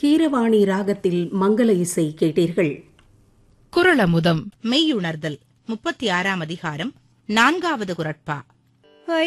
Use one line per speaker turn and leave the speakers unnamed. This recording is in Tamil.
கீரவாணி ராகத்தில் மங்கள இசை கேட்டீர்கள்.
குறளமுதம்
மெய்யுணர்தல் 36ஆம் அதிகாரம் 4வது குறட்பா.